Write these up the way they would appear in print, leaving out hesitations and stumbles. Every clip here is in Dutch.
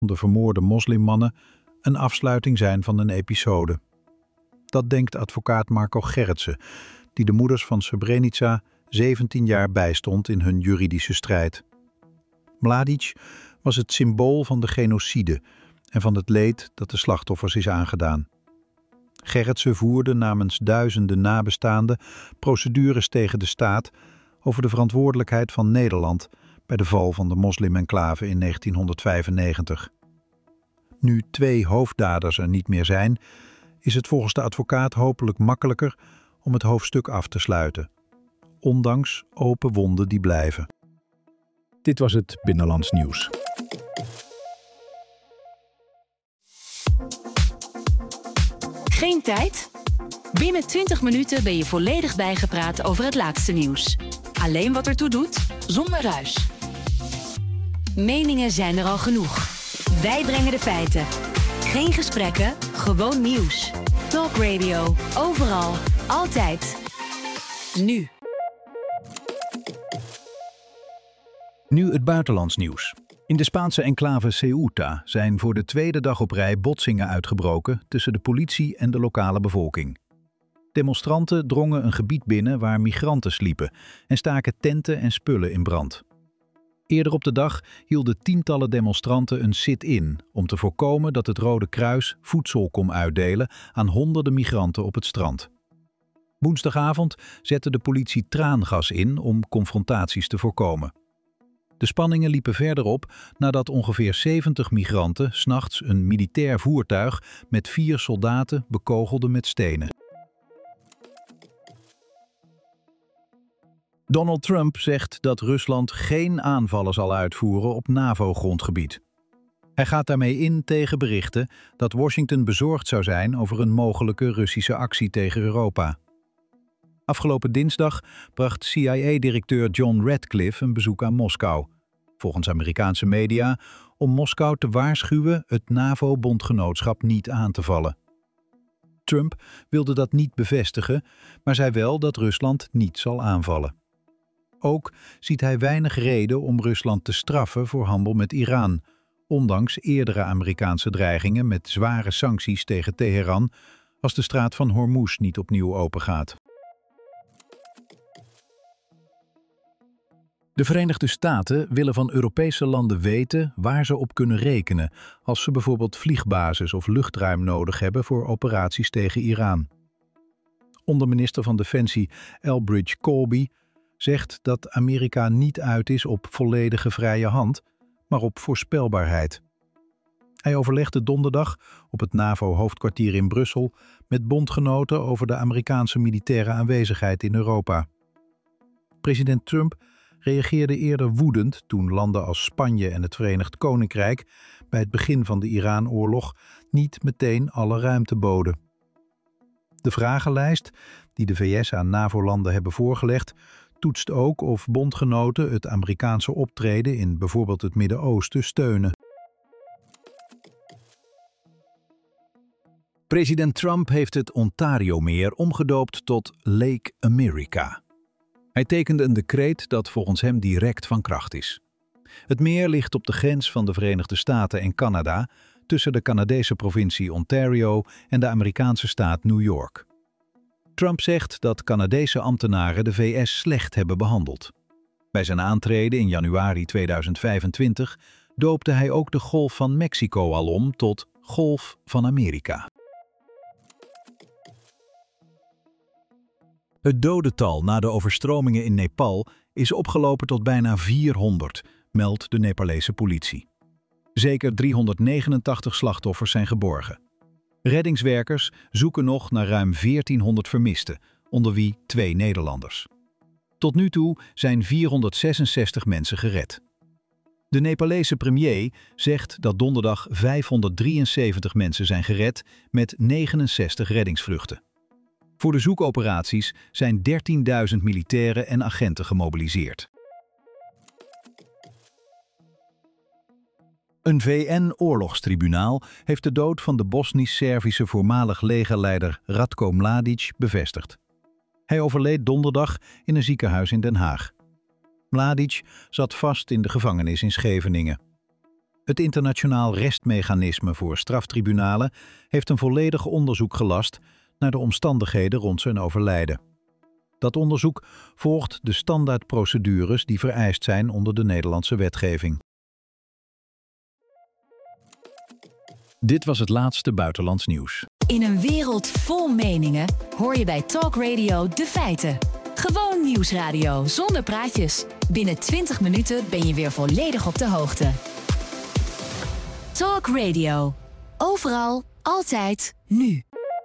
de vermoorde moslimmannen een afsluiting zijn van een episode. Dat denkt advocaat Marco Gerritsen, die de moeders van Srebrenica 17 jaar bijstond in hun juridische strijd. Mladic was het symbool van de genocide en van het leed dat de slachtoffers is aangedaan. Gerritsen voerde namens duizenden nabestaanden procedures tegen de staat over de verantwoordelijkheid van Nederland bij de val van de moslim-enclave in 1995. Nu 2 hoofddaders er niet meer zijn, is het volgens de advocaat hopelijk makkelijker om het hoofdstuk af te sluiten, ondanks open wonden die blijven. Dit was het Binnenlands Nieuws. Geen tijd? Binnen 20 minuten ben je volledig bijgepraat over het laatste nieuws. Alleen wat ertoe doet, zonder ruis. Meningen zijn er al genoeg. Wij brengen de feiten. Geen gesprekken, gewoon nieuws. Talk Radio, overal, altijd. Nu. Nu het buitenlands nieuws. In de Spaanse enclave Ceuta zijn voor de 2e dag op rij botsingen uitgebroken tussen de politie en de lokale bevolking. Demonstranten drongen een gebied binnen waar migranten sliepen en staken tenten en spullen in brand. Eerder op de dag hielden tientallen demonstranten een sit-in om te voorkomen dat het Rode Kruis voedsel kon uitdelen aan honderden migranten op het strand. Woensdagavond zette de politie traangas in om confrontaties te voorkomen. De spanningen liepen verder op nadat ongeveer 70 migranten 's nachts een militair voertuig met 4 soldaten bekogelden met stenen. Donald Trump zegt dat Rusland geen aanvallen zal uitvoeren op NAVO-grondgebied. Hij gaat daarmee in tegen berichten dat Washington bezorgd zou zijn over een mogelijke Russische actie tegen Europa. Afgelopen dinsdag bracht CIA-directeur John Ratcliffe een bezoek aan Moskou, volgens Amerikaanse media, om Moskou te waarschuwen het NAVO-bondgenootschap niet aan te vallen. Trump wilde dat niet bevestigen, maar zei wel dat Rusland niet zal aanvallen. Ook ziet hij weinig reden om Rusland te straffen voor handel met Iran, ondanks eerdere Amerikaanse dreigingen met zware sancties tegen Teheran als de straat van Hormuz niet opnieuw opengaat. De Verenigde Staten willen van Europese landen weten waar ze op kunnen rekenen als ze bijvoorbeeld vliegbases of luchtruim nodig hebben voor operaties tegen Iran. Onderminister van Defensie Elbridge Colby zegt dat Amerika niet uit is op volledige vrije hand, maar op voorspelbaarheid. Hij overlegde donderdag op het NAVO-hoofdkwartier in Brussel met bondgenoten over de Amerikaanse militaire aanwezigheid in Europa. President Trump reageerde eerder woedend toen landen als Spanje en het Verenigd Koninkrijk bij het begin van de Iran-oorlog niet meteen alle ruimte boden. De vragenlijst die de VS aan NAVO-landen hebben voorgelegd toetst ook of bondgenoten het Amerikaanse optreden in bijvoorbeeld het Midden-Oosten steunen. President Trump heeft het Ontario-meer omgedoopt tot Lake America. Hij tekende een decreet dat volgens hem direct van kracht is. Het meer ligt op de grens van de Verenigde Staten en Canada, tussen de Canadese provincie Ontario en de Amerikaanse staat New York. Trump zegt dat Canadese ambtenaren de VS slecht hebben behandeld. Bij zijn aantreden in januari 2025 doopte hij ook de Golf van Mexico al om tot Golf van Amerika. Het dodental na de overstromingen in Nepal is opgelopen tot bijna 400, meldt de Nepalese politie. Zeker 389 slachtoffers zijn geborgen. Reddingswerkers zoeken nog naar ruim 1400 vermisten, onder wie 2 Nederlanders. Tot nu toe zijn 466 mensen gered. De Nepalese premier zegt dat donderdag 573 mensen zijn gered met 69 reddingsvluchten. Voor de zoekoperaties zijn 13.000 militairen en agenten gemobiliseerd. Een VN-oorlogstribunaal heeft de dood van de Bosnisch-Servische voormalig legerleider Ratko Mladic bevestigd. Hij overleed donderdag in een ziekenhuis in Den Haag. Mladic zat vast in de gevangenis in Scheveningen. Het internationaal restmechanisme voor straftribunalen heeft een volledig onderzoek gelast naar de omstandigheden rond zijn overlijden. Dat onderzoek volgt de standaardprocedures die vereist zijn onder de Nederlandse wetgeving. Dit was het laatste buitenlands nieuws. In een wereld vol meningen hoor je bij Talk Radio de feiten. Gewoon nieuwsradio zonder praatjes. Binnen 20 minuten ben je weer volledig op de hoogte. Talk Radio. Overal, altijd, nu.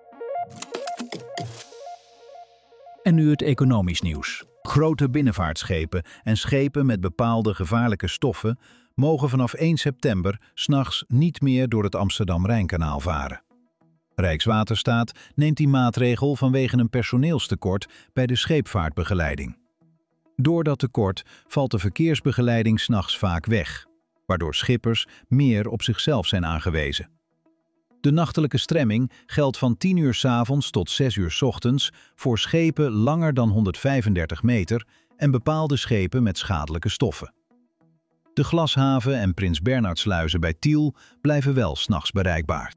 En nu het economisch nieuws. Grote binnenvaartschepen en schepen met bepaalde gevaarlijke stoffen mogen vanaf 1 september 's nachts niet meer door het Amsterdam-Rijnkanaal varen. Rijkswaterstaat neemt die maatregel vanwege een personeelstekort bij de scheepvaartbegeleiding. Door dat tekort valt de verkeersbegeleiding 's nachts vaak weg, waardoor schippers meer op zichzelf zijn aangewezen. De nachtelijke stremming geldt van 10 uur 's avonds tot 6 uur 's ochtends voor schepen langer dan 135 meter en bepaalde schepen met schadelijke stoffen. De Glashaven en Prins Bernhardsluizen bij Tiel blijven wel 's nachts bereikbaar.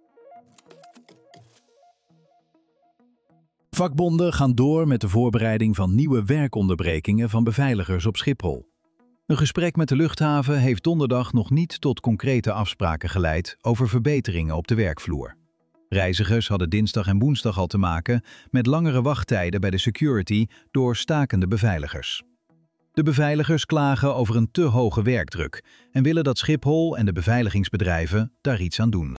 Vakbonden gaan door met de voorbereiding van nieuwe werkonderbrekingen van beveiligers op Schiphol. Een gesprek met de luchthaven heeft donderdag nog niet tot concrete afspraken geleid over verbeteringen op de werkvloer. Reizigers hadden dinsdag en woensdag al te maken met langere wachttijden bij de security door stakende beveiligers. De beveiligers klagen over een te hoge werkdruk en willen dat Schiphol en de beveiligingsbedrijven daar iets aan doen.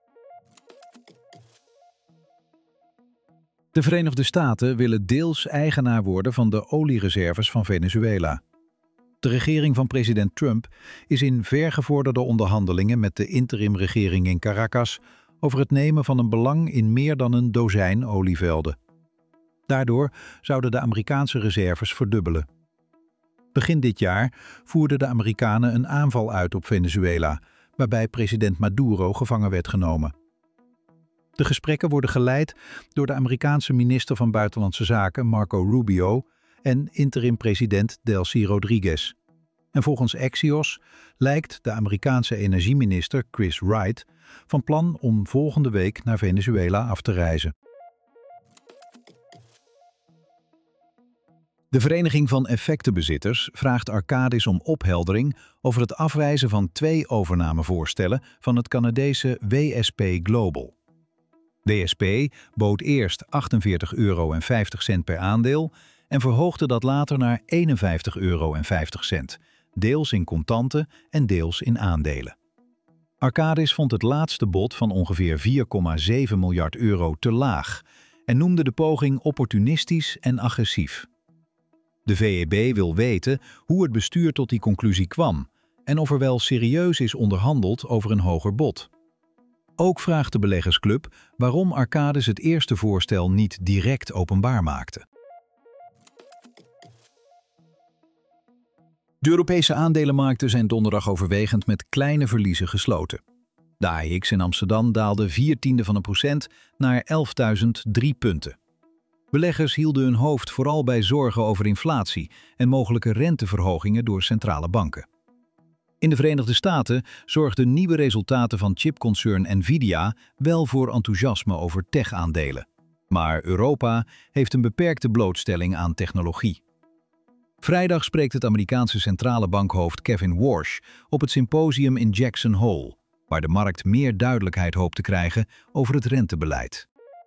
De Verenigde Staten willen deels eigenaar worden van de oliereserves van Venezuela. De regering van president Trump is in vergevorderde onderhandelingen met de interimregering in Caracas over het nemen van een belang in meer dan een dozijn olievelden. Daardoor zouden de Amerikaanse reserves verdubbelen. Begin dit jaar voerden de Amerikanen een aanval uit op Venezuela, waarbij president Maduro gevangen werd genomen. De gesprekken worden geleid door de Amerikaanse minister van Buitenlandse Zaken Marco Rubio en interim-president Delcy Rodriguez. En volgens Axios lijkt de Amerikaanse energieminister Chris Wright van plan om volgende week naar Venezuela af te reizen. De Vereniging van Effectenbezitters vraagt Arcadis om opheldering over het afwijzen van 2 overnamevoorstellen van het Canadese WSP Global. WSP bood eerst €48,50 per aandeel en verhoogde dat later naar €51,50, deels in contanten en deels in aandelen. Arcadis vond het laatste bod van ongeveer €4,7 miljard te laag en noemde de poging opportunistisch en agressief. De VEB wil weten hoe het bestuur tot die conclusie kwam en of er wel serieus is onderhandeld over een hoger bod. Ook vraagt de beleggersclub waarom Arcadis het eerste voorstel niet direct openbaar maakte. De Europese aandelenmarkten zijn donderdag overwegend met kleine verliezen gesloten. De AEX in Amsterdam daalde 0,4% naar 11.003 punten. Beleggers hielden hun hoofd vooral bij zorgen over inflatie en mogelijke renteverhogingen door centrale banken. In de Verenigde Staten zorgden nieuwe resultaten van chipconcern Nvidia wel voor enthousiasme over tech-aandelen. Maar Europa heeft een beperkte blootstelling aan technologie. Vrijdag spreekt het Amerikaanse centrale bankhoofd Kevin Warsh op het symposium in Jackson Hole, waar de markt meer duidelijkheid hoopt te krijgen over het rentebeleid.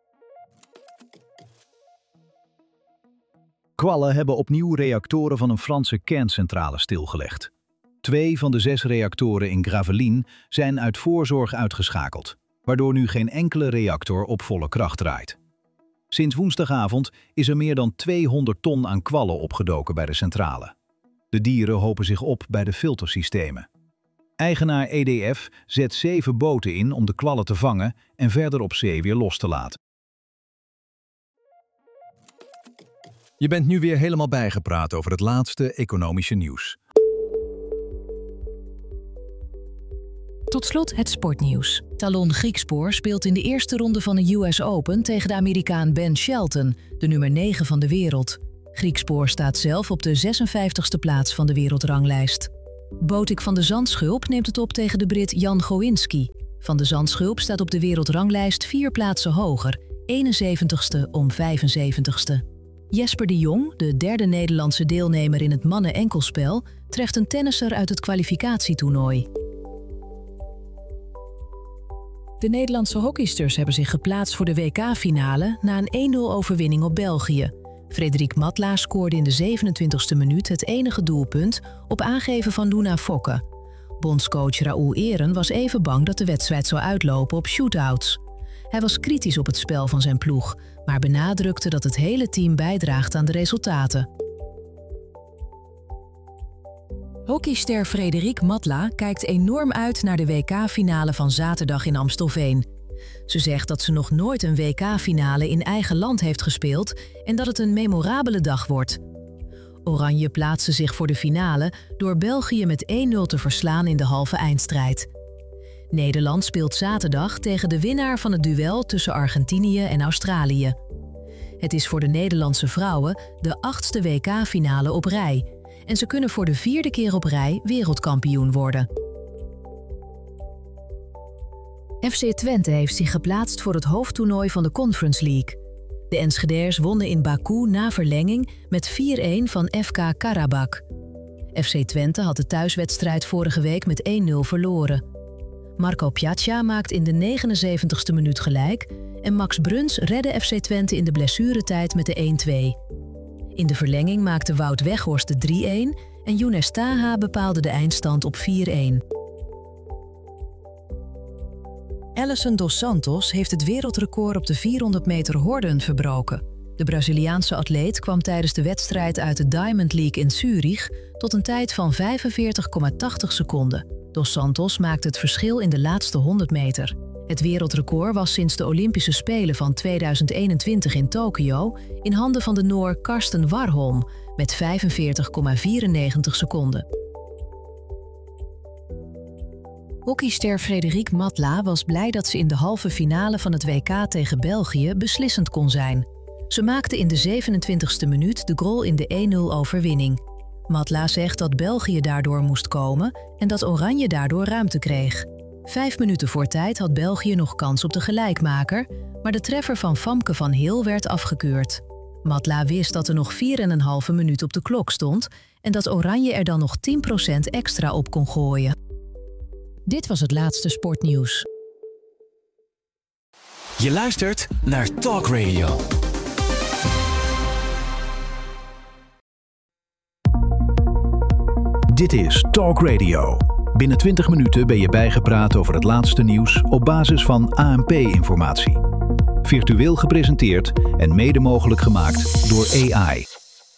Kwallen hebben opnieuw reactoren van een Franse kerncentrale stilgelegd. 2 van de 6 reactoren in Gravelines zijn uit voorzorg uitgeschakeld, waardoor nu geen enkele reactor op volle kracht draait. Sinds woensdagavond is er meer dan 200 ton aan kwallen opgedoken bij de centrale. De dieren hopen zich op bij de filtersystemen. Eigenaar EDF zet 7 boten in om de kwallen te vangen en verder op zee weer los te laten. Je bent nu weer helemaal bijgepraat over het laatste economische nieuws. Tot slot het sportnieuws. Talon Griekspoor speelt in de eerste ronde van de US Open tegen de Amerikaan Ben Shelton, de nummer 9 van de wereld. Griekspoor staat zelf op de 56e plaats van de wereldranglijst. Botik van de Zandschulp neemt het op tegen de Brit Jan Goinski. Van de Zandschulp staat op de wereldranglijst 4 plaatsen hoger, 71ste om 75ste. Jesper de Jong, de derde Nederlandse deelnemer in het mannen-enkelspel, treft een tennisser uit het kwalificatietoernooi. De Nederlandse hockeysters hebben zich geplaatst voor de WK-finale na een 1-0 overwinning op België. Frederik Matla scoorde in de 27e minuut het enige doelpunt op aangeven van Luna Fokke. Bondscoach Raoul Eren was even bang dat de wedstrijd zou uitlopen op shootouts. Hij was kritisch op het spel van zijn ploeg, maar benadrukte dat het hele team bijdraagt aan de resultaten. Hockeyster Frederik Matla kijkt enorm uit naar de WK-finale van zaterdag in Amstelveen. Ze zegt dat ze nog nooit een WK-finale in eigen land heeft gespeeld en dat het een memorabele dag wordt. Oranje plaatste zich voor de finale door België met 1-0 te verslaan in de halve eindstrijd. Nederland speelt zaterdag tegen de winnaar van het duel tussen Argentinië en Australië. Het is voor de Nederlandse vrouwen de 8e WK-finale op rij en ze kunnen voor de 4e keer op rij wereldkampioen worden. FC Twente heeft zich geplaatst voor het hoofdtoernooi van de Conference League. De Enschedeers wonnen in Baku na verlenging met 4-1 van FK Karabakh. FC Twente had de thuiswedstrijd vorige week met 1-0 verloren. Marco Piazza maakt in de 79ste minuut gelijk en Max Bruns redde FC Twente in de blessuretijd met de 1-2. In de verlenging maakte Wout Weghorst de 3-1 en Younes Taha bepaalde de eindstand op 4-1. Alison dos Santos heeft het wereldrecord op de 400 meter horden verbroken. De Braziliaanse atleet kwam tijdens de wedstrijd uit de Diamond League in Zurich tot een tijd van 45,80 seconden. Dos Santos maakte het verschil in de laatste 100 meter. Het wereldrecord was sinds de Olympische Spelen van 2021 in Tokio in handen van de Noor Karsten Warholm met 45,94 seconden. Hockeyster Frederik Matla was blij dat ze in de halve finale van het WK tegen België beslissend kon zijn. Ze maakte in de 27e minuut de goal in de 1-0 overwinning. Matla zegt dat België daardoor moest komen en dat Oranje daardoor ruimte kreeg. 5 minuten voor tijd had België nog kans op de gelijkmaker, maar de treffer van Famke van Heel werd afgekeurd. Matla wist dat er nog 4,5 minuut op de klok stond en dat Oranje er dan nog 10% extra op kon gooien. Dit was het laatste sportnieuws. Je luistert naar Talk Radio. Dit is Talk Radio. Binnen 20 minuten ben je bijgepraat over het laatste nieuws op basis van ANP-informatie. Virtueel gepresenteerd en mede mogelijk gemaakt door AI.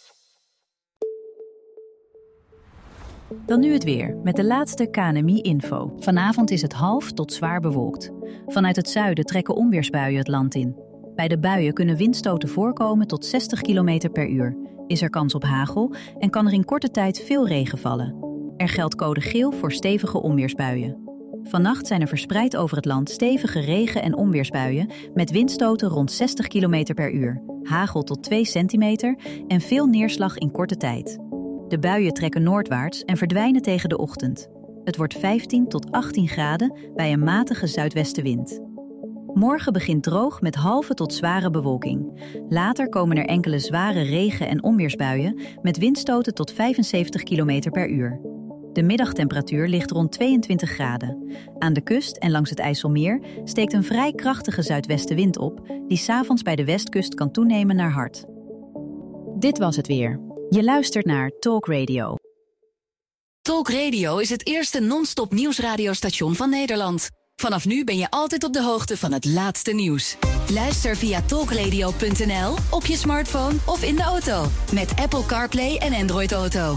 Dan nu het weer, met de laatste KNMI-info. Vanavond is het half tot zwaar bewolkt. Vanuit het zuiden trekken onweersbuien het land in. Bij de buien kunnen windstoten voorkomen tot 60 km per uur. Is er kans op hagel en kan er in korte tijd veel regen vallen. Er geldt code geel voor stevige onweersbuien. Vannacht zijn er verspreid over het land stevige regen- en onweersbuien met windstoten rond 60 km per uur, hagel tot 2 centimeter en veel neerslag in korte tijd. De buien trekken noordwaarts en verdwijnen tegen de ochtend. Het wordt 15 tot 18 graden bij een matige zuidwestenwind. Morgen begint droog met halve tot zware bewolking. Later komen er enkele zware regen- en onweersbuien met windstoten tot 75 km per uur. De middagtemperatuur ligt rond 22 graden. Aan de kust en langs het IJsselmeer steekt een vrij krachtige zuidwestenwind op, die 's avonds bij de westkust kan toenemen naar hard. Dit was het weer. Je luistert naar Talk Radio. Talk Radio is het eerste non-stop nieuwsradiostation van Nederland. Vanaf nu ben je altijd op de hoogte van het laatste nieuws. Luister via talkradio.nl, op je smartphone of in de auto. Met Apple CarPlay en Android Auto.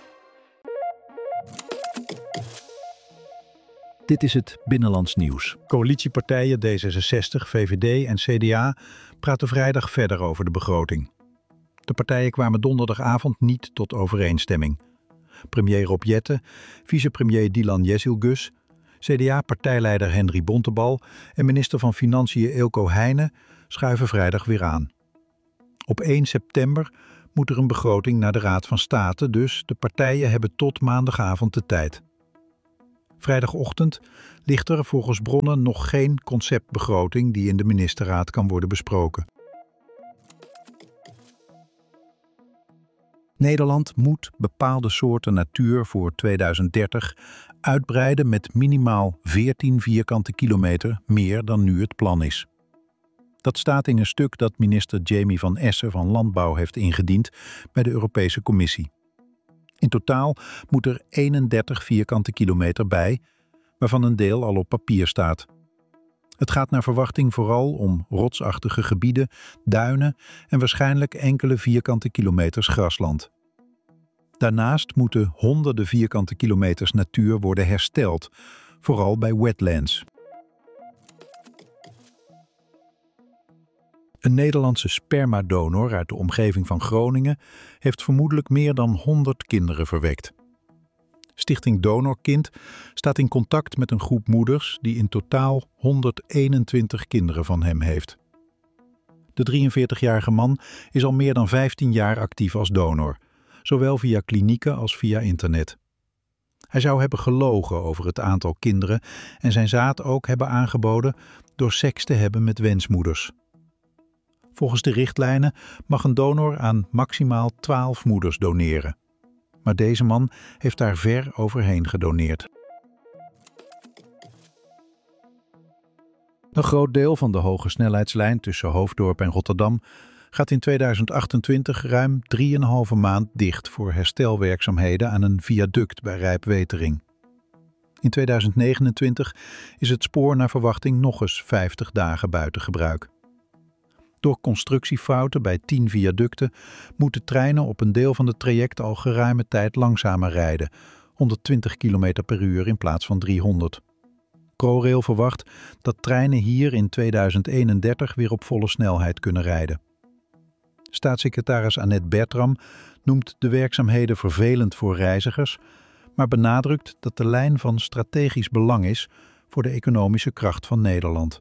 Dit is het Binnenlands Nieuws. Coalitiepartijen D66, VVD en CDA praten vrijdag verder over de begroting. De partijen kwamen donderdagavond niet tot overeenstemming. Premier Rob Jetten, vicepremier Dylan Jezielgus, CDA-partijleider Henry Bontebal en minister van Financiën Eelco Heijnen schuiven vrijdag weer aan. Op 1 september moet er een begroting naar de Raad van State, dus de partijen hebben tot maandagavond de tijd. Vrijdagochtend ligt er volgens bronnen nog geen conceptbegroting die in de ministerraad kan worden besproken. Nederland moet bepaalde soorten natuur voor 2030 uitbreiden met minimaal 14 vierkante kilometer meer dan nu het plan is. Dat staat in een stuk dat minister Jamie van Essen van Landbouw heeft ingediend bij de Europese Commissie. In totaal moet er 31 vierkante kilometer bij, waarvan een deel al op papier staat. Het gaat naar verwachting vooral om rotsachtige gebieden, duinen en waarschijnlijk enkele vierkante kilometers grasland. Daarnaast moeten honderden vierkante kilometers natuur worden hersteld, vooral bij wetlands. Een Nederlandse spermadonor uit de omgeving van Groningen heeft vermoedelijk meer dan 100 kinderen verwekt. Stichting Donorkind staat in contact met een groep moeders die in totaal 121 kinderen van hem heeft. De 43-jarige man is al meer dan 15 jaar actief als donor, zowel via klinieken als via internet. Hij zou hebben gelogen over het aantal kinderen en zijn zaad ook hebben aangeboden door seks te hebben met wensmoeders. Volgens de richtlijnen mag een donor aan maximaal 12 moeders doneren. Maar deze man heeft daar ver overheen gedoneerd. Een groot deel van de hoge snelheidslijn tussen Hoofddorp en Rotterdam gaat in 2028 ruim 3,5 maand dicht voor herstelwerkzaamheden aan een viaduct bij Rijpwetering. In 2029 is het spoor naar verwachting nog eens 50 dagen buiten gebruik. Door constructiefouten bij 10 viaducten moeten treinen op een deel van het traject al geruime tijd langzamer rijden, 120 km per uur in plaats van 300. ProRail verwacht dat treinen hier in 2031 weer op volle snelheid kunnen rijden. Staatssecretaris Annette Bertram noemt de werkzaamheden vervelend voor reizigers, maar benadrukt dat de lijn van strategisch belang is voor de economische kracht van Nederland.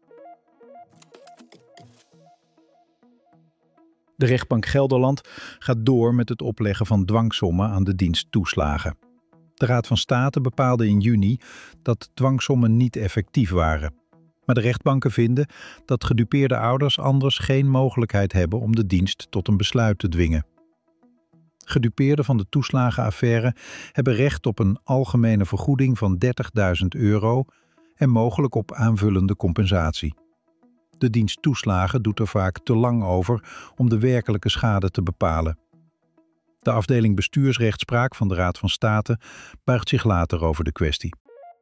De rechtbank Gelderland gaat door met het opleggen van dwangsommen aan de dienst toeslagen. De Raad van State bepaalde in juni dat dwangsommen niet effectief waren. Maar de rechtbanken vinden dat gedupeerde ouders anders geen mogelijkheid hebben om de dienst tot een besluit te dwingen. Gedupeerden van de toeslagenaffaire hebben recht op een algemene vergoeding van €30.000 en mogelijk op aanvullende compensatie. De dienst toeslagen doet er vaak te lang over om de werkelijke schade te bepalen. De afdeling bestuursrechtspraak van de Raad van State buigt zich later over de kwestie.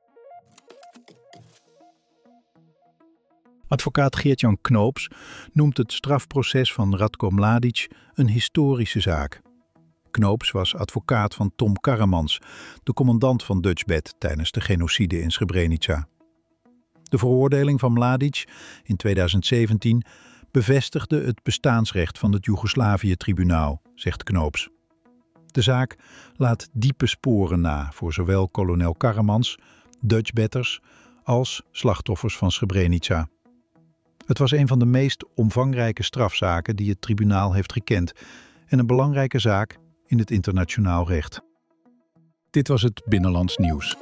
Advocaat Geert-Jan Knoops noemt het strafproces van Radko Mladic een historische zaak. Knoops was advocaat van Tom Karremans, de commandant van Dutchbed tijdens de genocide in Srebrenica. De veroordeling van Mladic in 2017 bevestigde het bestaansrecht van het Joegoslavië-tribunaal, zegt Knoops. De zaak laat diepe sporen na voor zowel kolonel Karremans, Dutchbedders als slachtoffers van Srebrenica. Het was een van de meest omvangrijke strafzaken die het tribunaal heeft gekend en een belangrijke zaak in het internationaal recht. Dit was het Binnenlands Nieuws.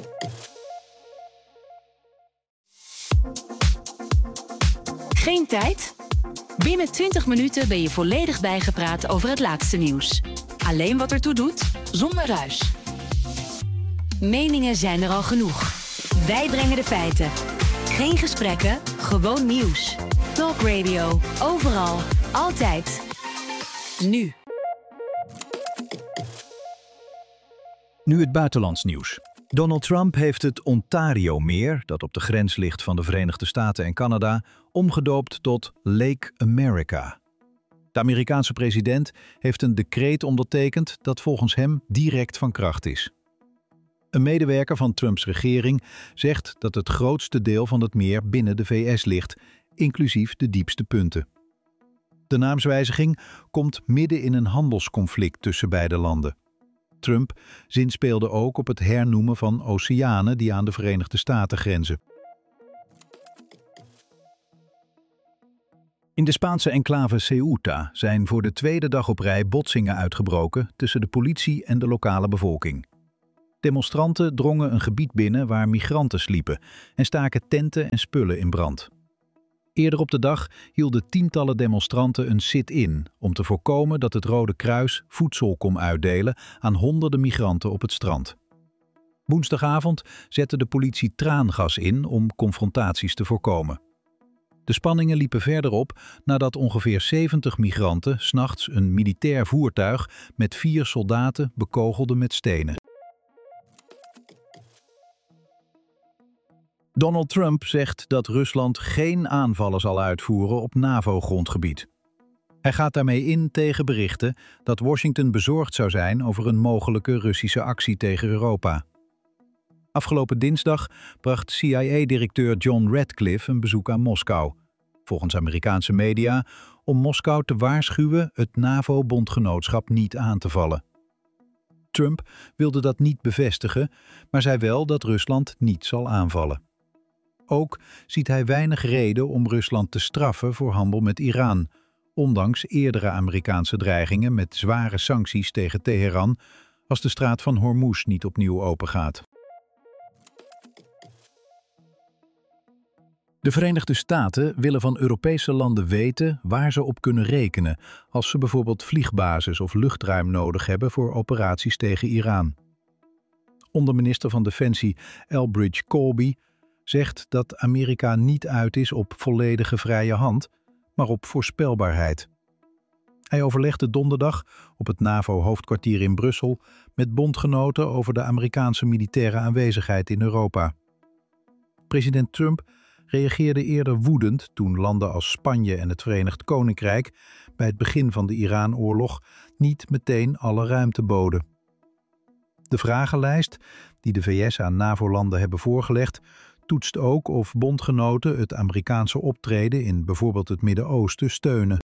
Geen tijd? Binnen 20 minuten ben je volledig bijgepraat over het laatste nieuws. Alleen wat ertoe doet, zonder ruis. Meningen zijn er al genoeg. Wij brengen de feiten. Geen gesprekken, gewoon nieuws. Talk Radio, overal, altijd. Nu. Nu het buitenlands nieuws. Donald Trump heeft het Ontario-meer, dat op de grens ligt van de Verenigde Staten en Canada, omgedoopt tot Lake America. De Amerikaanse president heeft een decreet ondertekend dat volgens hem direct van kracht is. Een medewerker van Trumps regering zegt dat het grootste deel van het meer binnen de VS ligt, inclusief de diepste punten. De naamswijziging komt midden in een handelsconflict tussen beide landen. Trump zinspeelde ook op het hernoemen van oceanen die aan de Verenigde Staten grenzen. In de Spaanse enclave Ceuta zijn voor de tweede dag op rij botsingen uitgebroken tussen de politie en de lokale bevolking. Demonstranten drongen een gebied binnen waar migranten sliepen en staken tenten en spullen in brand. Eerder op de dag hielden tientallen demonstranten een sit-in om te voorkomen dat het Rode Kruis voedsel kon uitdelen aan honderden migranten op het strand. Woensdagavond zette de politie traangas in om confrontaties te voorkomen. De spanningen liepen verder op nadat ongeveer 70 migranten 's nachts een militair voertuig met 4 soldaten bekogelden met stenen. Donald Trump zegt dat Rusland geen aanvallen zal uitvoeren op NAVO-grondgebied. Hij gaat daarmee in tegen berichten dat Washington bezorgd zou zijn over een mogelijke Russische actie tegen Europa. Afgelopen dinsdag bracht CIA-directeur John Ratcliffe een bezoek aan Moskou, volgens Amerikaanse media, om Moskou te waarschuwen het NAVO-bondgenootschap niet aan te vallen. Trump wilde dat niet bevestigen, maar zei wel dat Rusland niet zal aanvallen. Ook ziet hij weinig reden om Rusland te straffen voor handel met Iran, ondanks eerdere Amerikaanse dreigingen met zware sancties tegen Teheran als de straat van Hormuz niet opnieuw opengaat. De Verenigde Staten willen van Europese landen weten waar ze op kunnen rekenen als ze bijvoorbeeld vliegbases of luchtruim nodig hebben voor operaties tegen Iran. Onderminister van Defensie Elbridge Colby zegt dat Amerika niet uit is op volledige vrije hand, maar op voorspelbaarheid. Hij overlegde donderdag op het NAVO-hoofdkwartier in Brussel met bondgenoten over de Amerikaanse militaire aanwezigheid in Europa. President Trump reageerde eerder woedend toen landen als Spanje en het Verenigd Koninkrijk bij het begin van de Iran-oorlog niet meteen alle ruimte boden. De vragenlijst die de VS aan NAVO-landen hebben voorgelegd toetst ook of bondgenoten het Amerikaanse optreden in bijvoorbeeld het Midden-Oosten steunen.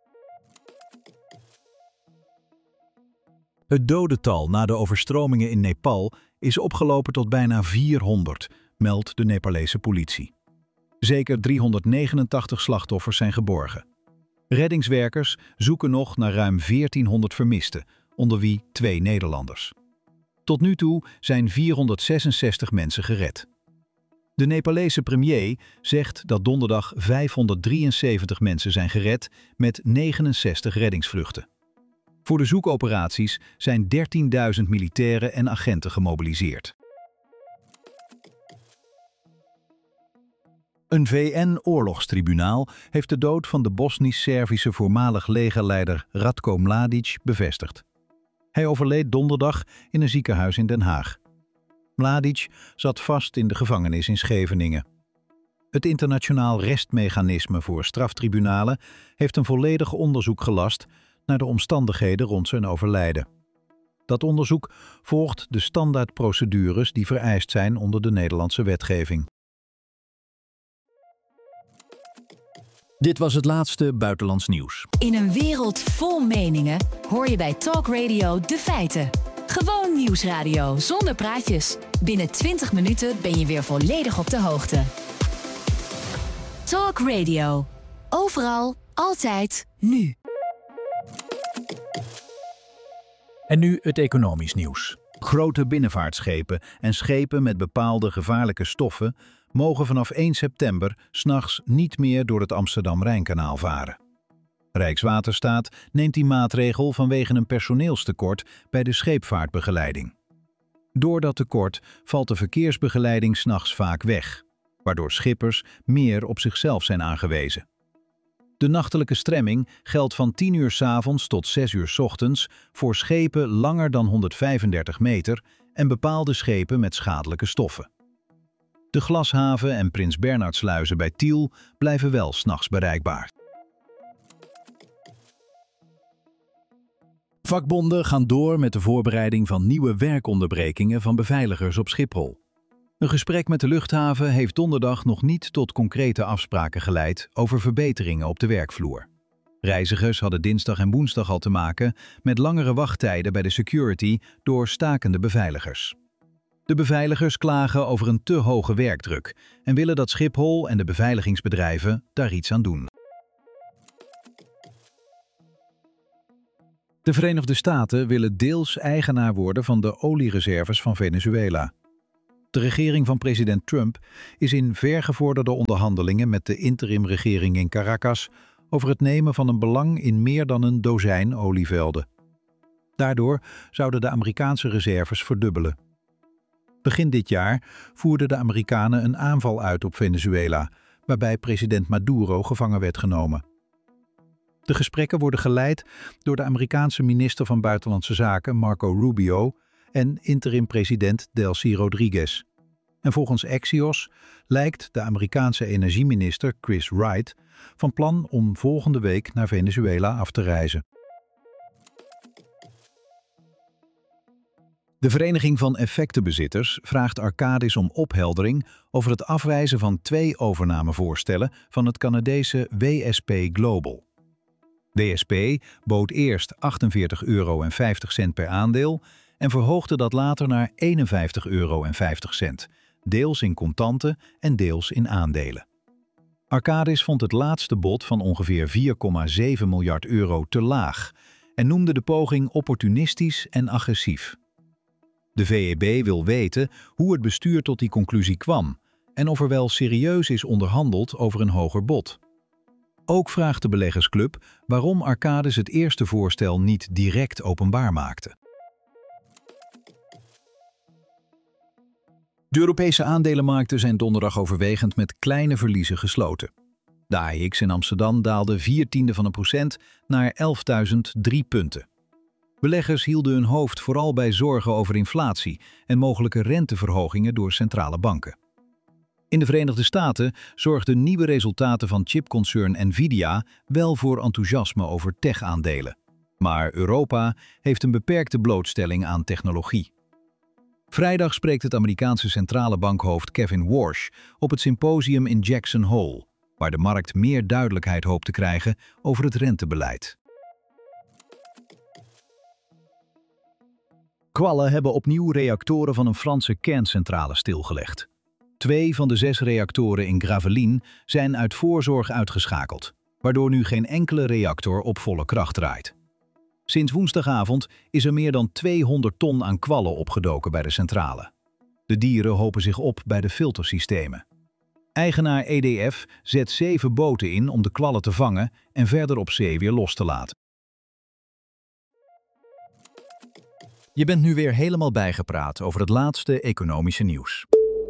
Het dodental na de overstromingen in Nepal is opgelopen tot bijna 400, meldt de Nepalese politie. Zeker 389 slachtoffers zijn geborgen. Reddingswerkers zoeken nog naar ruim 1400 vermisten, onder wie 2 Nederlanders. Tot nu toe zijn 466 mensen gered. De Nepalese premier zegt dat donderdag 573 mensen zijn gered met 69 reddingsvluchten. Voor de zoekoperaties zijn 13.000 militairen en agenten gemobiliseerd. Een VN-oorlogstribunaal heeft de dood van de Bosnisch-Servische voormalig legerleider Ratko Mladic bevestigd. Hij overleed donderdag in een ziekenhuis in Den Haag. Mladic zat vast in de gevangenis in Scheveningen. Het internationaal restmechanisme voor straftribunalen heeft een volledig onderzoek gelast naar de omstandigheden rond zijn overlijden. Dat onderzoek volgt de standaardprocedures die vereist zijn onder de Nederlandse wetgeving. Dit was het laatste buitenlands nieuws. In een wereld vol meningen hoor je bij Talk Radio de feiten. Gewoon nieuwsradio zonder praatjes. Binnen 20 minuten ben je weer volledig op de hoogte. Talk Radio. Overal, altijd, nu. En nu het economisch nieuws. Grote binnenvaartschepen en schepen met bepaalde gevaarlijke stoffen mogen vanaf 1 september 's nachts niet meer door het Amsterdam-Rijnkanaal varen. Rijkswaterstaat neemt die maatregel vanwege een personeelstekort bij de scheepvaartbegeleiding. Door dat tekort valt de verkeersbegeleiding 's nachts vaak weg, waardoor schippers meer op zichzelf zijn aangewezen. De nachtelijke stremming geldt van 10 uur 's avonds tot 6 uur 's ochtends voor schepen langer dan 135 meter en bepaalde schepen met schadelijke stoffen. De Glashaven en Prins Bernhardsluizen bij Tiel blijven wel 's nachts bereikbaar. Vakbonden gaan door met de voorbereiding van nieuwe werkonderbrekingen van beveiligers op Schiphol. Een gesprek met de luchthaven heeft donderdag nog niet tot concrete afspraken geleid over verbeteringen op de werkvloer. Reizigers hadden dinsdag en woensdag al te maken met langere wachttijden bij de security door stakende beveiligers. De beveiligers klagen over een te hoge werkdruk en willen dat Schiphol en de beveiligingsbedrijven daar iets aan doen. De Verenigde Staten willen deels eigenaar worden van de oliereserves van Venezuela. De regering van president Trump is in vergevorderde onderhandelingen met de interimregering in Caracas over het nemen van een belang in meer dan een dozijn olievelden. Daardoor zouden de Amerikaanse reserves verdubbelen. Begin dit jaar voerden de Amerikanen een aanval uit op Venezuela, waarbij president Maduro gevangen werd genomen. De gesprekken worden geleid door de Amerikaanse minister van Buitenlandse Zaken Marco Rubio en interim-president Delcy Rodriguez. En volgens Axios lijkt de Amerikaanse energieminister Chris Wright van plan om volgende week naar Venezuela af te reizen. De Vereniging van Effectenbezitters vraagt Arcadis om opheldering over het afwijzen van 2 overnamevoorstellen van het Canadese WSP Global. WSP bood eerst €48,50 per aandeel en verhoogde dat later naar €51,50, deels in contanten en deels in aandelen. Arcadis vond het laatste bod van ongeveer €4,7 miljard te laag en noemde de poging opportunistisch en agressief. De VEB wil weten hoe het bestuur tot die conclusie kwam en of er wel serieus is onderhandeld over een hoger bod. Ook vraagt de beleggersclub waarom Arcadis het eerste voorstel niet direct openbaar maakte. De Europese aandelenmarkten zijn donderdag overwegend met kleine verliezen gesloten. De AEX in Amsterdam daalde 0,4% naar 11.003 punten. Beleggers hielden hun hoofd vooral bij zorgen over inflatie en mogelijke renteverhogingen door centrale banken. In de Verenigde Staten zorgden nieuwe resultaten van chipconcern Nvidia wel voor enthousiasme over tech-aandelen. Maar Europa heeft een beperkte blootstelling aan technologie. Vrijdag spreekt het Amerikaanse centrale bankhoofd Kevin Warsh op het symposium in Jackson Hole, waar de markt meer duidelijkheid hoopt te krijgen over het rentebeleid. Kwallen hebben opnieuw reactoren van een Franse kerncentrale stilgelegd. 2 van de 6 reactoren in Gravelines zijn uit voorzorg uitgeschakeld, waardoor nu geen enkele reactor op volle kracht draait. Sinds woensdagavond is er meer dan 200 ton aan kwallen opgedoken bij de centrale. De dieren hopen zich op bij de filtersystemen. Eigenaar EDF zet 7 boten in om de kwallen te vangen en verder op zee weer los te laten. Je bent nu weer helemaal bijgepraat over het laatste economische nieuws.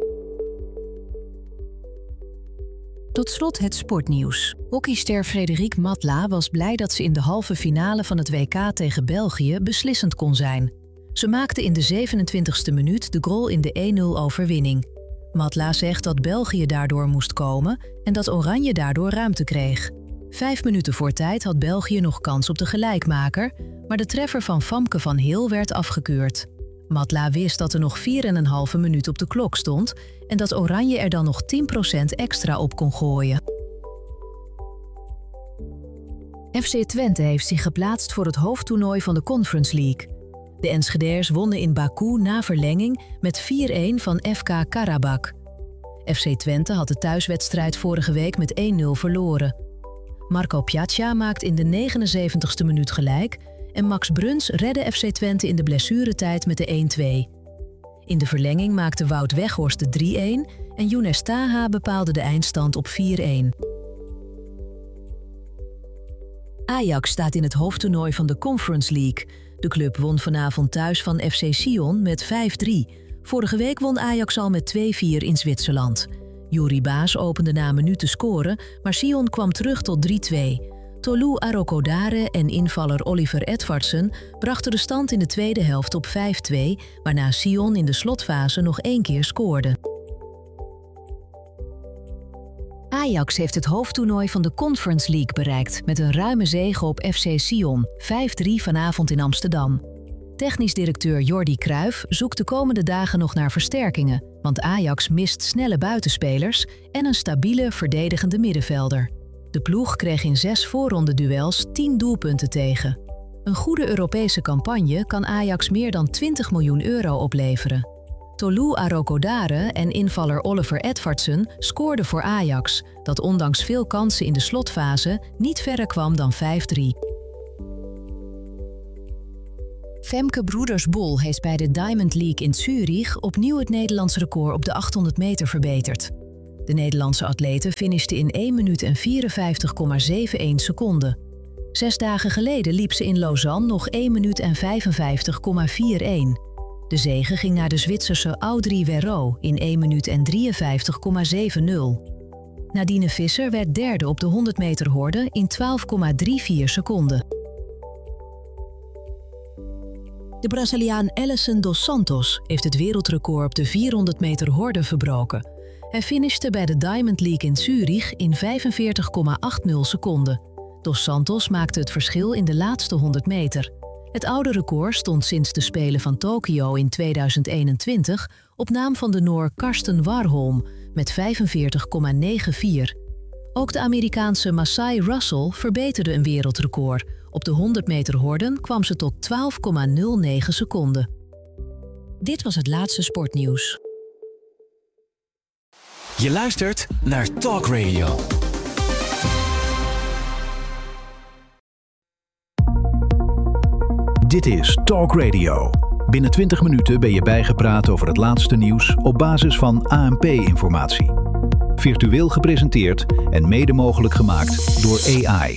Tot slot het sportnieuws. Hockeyster Frédéric Matla was blij dat ze in de halve finale van het WK tegen België beslissend kon zijn. Ze maakte in de 27e minuut de goal in de 1-0 overwinning. Matla zegt dat België daardoor moest komen en dat Oranje daardoor ruimte kreeg. 5 minuten voor tijd had België nog kans op de gelijkmaker, maar de treffer van Famke van Heel werd afgekeurd. Matla wist dat er nog 4,5 minuut op de klok stond en dat Oranje er dan nog 10% extra op kon gooien. FC Twente heeft zich geplaatst voor het hoofdtoernooi van de Conference League. De Enschedeers wonnen in Baku na verlenging met 4-1 van FK Karabakh. FC Twente had de thuiswedstrijd vorige week met 1-0 verloren. Marco Piazza maakt in de 79ste minuut gelijk en Max Bruns redde FC Twente in de blessuretijd met de 1-2. In de verlenging maakte Wout Weghorst de 3-1 en Younes Taha bepaalde de eindstand op 4-1. Ajax staat in het hoofdtoernooi van de Conference League. De club won vanavond thuis van FC Sion met 5-3. Vorige week won Ajax al met 2-4 in Zwitserland. Yuri Baas opende na een minuut te scoren, maar Sion kwam terug tot 3-2. Tolu Arokodare en invaller Oliver Edvardsen brachten de stand in de tweede helft op 5-2, waarna Sion in de slotfase nog 1 keer scoorde. Ajax heeft het hoofdtoernooi van de Conference League bereikt met een ruime zege op FC Sion, 5-3 vanavond in Amsterdam. Technisch directeur Jordi Cruijff zoekt de komende dagen nog naar versterkingen, want Ajax mist snelle buitenspelers en een stabiele verdedigende middenvelder. De ploeg kreeg in 6 voorrondeduels 10 doelpunten tegen. Een goede Europese campagne kan Ajax meer dan €20 miljoen opleveren. Tolu Arokodare en invaller Oliver Edvardsen scoorden voor Ajax, dat ondanks veel kansen in de slotfase niet verder kwam dan 5-3. Femke Broeders-Bol heeft bij de Diamond League in Zurich opnieuw het Nederlands record op de 800 meter verbeterd. De Nederlandse atlete finishte in 1 minuut en 54,71 seconden. 6 dagen geleden liep ze in Lausanne nog 1 minuut en 55,41. De zege ging naar de Zwitserse Audrey Werro in 1 minuut en 53,70. Nadine Visser werd derde op de 100 meter horde in 12,34 seconden. De Braziliaan Ellison dos Santos heeft het wereldrecord op de 400 meter horde verbroken. Hij finishte bij de Diamond League in Zurich in 45,80 seconden. Dos Santos maakte het verschil in de laatste 100 meter. Het oude record stond sinds de Spelen van Tokio in 2021 op naam van de Noor Karsten Warholm met 45,94. Ook de Amerikaanse Masai Russell verbeterde een wereldrecord. Op de 100 meter horden kwam ze tot 12,09 seconden. Dit was het laatste sportnieuws. Je luistert naar Talk Radio. Dit is Talk Radio. Binnen 20 minuten ben je bijgepraat over het laatste nieuws op basis van ANP-informatie. Virtueel gepresenteerd en mede mogelijk gemaakt door AI.